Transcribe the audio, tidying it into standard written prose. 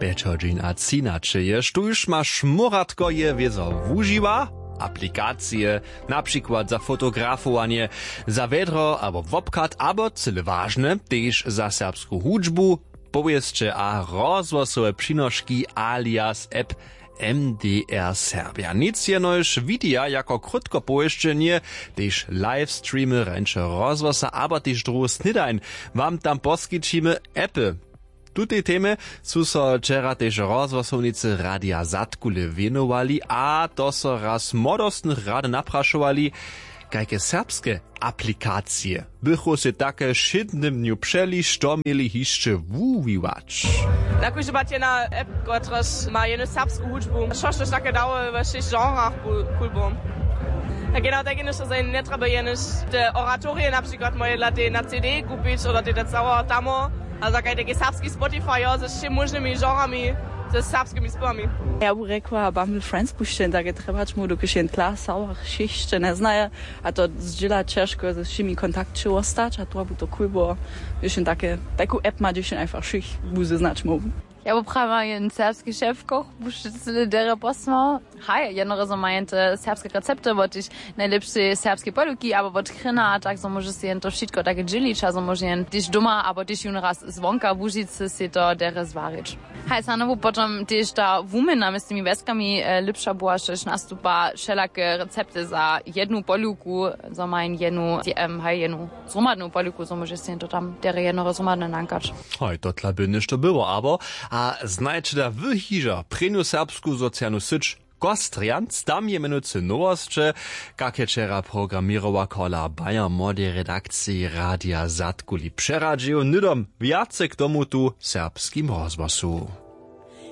Bečodžin a cinače, štuž ma šmoratko je wiezo wužiwa, aplikacje, na przykład za fotografowanie, za vedro albo wobkat, albo cyle ważne, też za serbsku hudżbu, powieszcze a rozwosowe przynoszki alias app MDR Serbia. Nic jenož videa jako krótko powieszczenie, też livestreamy ręcze rozwosa, aber też drugi snidajn wam tam poskičimy appy. Tutej teme su so wczera też rozwosownicy Radia Zatkule wenowali, a to so raz modostnych rady napraszowali, kajke serbskie aplikacje bychu se takie szydnym dniu przeli, što mieli jeszcze wuwiwać. Nakon že na app, kotras ma jednu serbsku hudžbu, šošto štake dało v 6 genrach kulbom. A genau tak jest, że nie trzeba jenes te oratorie na przykład moje late na CD kupić, oder te cała tamo, also takie serbski Spotify, ja, ze wszystkimi możnymi genrami, ze serbskimi spłami. Ja bym rekła, Bumble Friends puszczę, takie trwać mu, dokąd się tla sauer schiszcze, nie znaje, a to zdziela ciężko ze wszystkimi kontakty ostać, a to by to cool było, już taką app ma, gdzie się einfach szych buzy znać mógł. Ja poprawa jeden serbski szefkoch, buszczycy dere posma. Hej, jedno so meinte serbskie recepty, bo ich najlepsze serbskie poluki, aber bo krina, tak so może się to wszystko takie dzielić, also może jen dich duma, aber dich jun raz zwonka buzicy się to dere zwarić. Hej, sanowo potem też ta wumena z tymi weskami lepsza była, że nastupa wszelakie recepty za jedną poluku, so mein jedną, hej, jedną zrumadną poluku, so może się to tam dere jedno zrumadne nankać. Hej, to tla by ništo było, aber a znajcie da wyhiža prenu serbsku socijalnu syć Gostrianc, tam je menuce nowostcze, kak je wczera programirowa kola Bayer młodej redakcji Radia Zatkuli przeradził, nydom więcej k tomu tu serbskim rozwosu.